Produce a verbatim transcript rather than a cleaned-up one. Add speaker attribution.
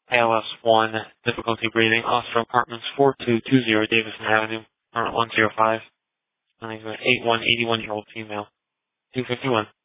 Speaker 1: A L S one, difficulty breathing, Oscar Apartments, four two two zero Davison Avenue, apartment one zero five. eight one, eighty-one-year-old female. two fifty-one.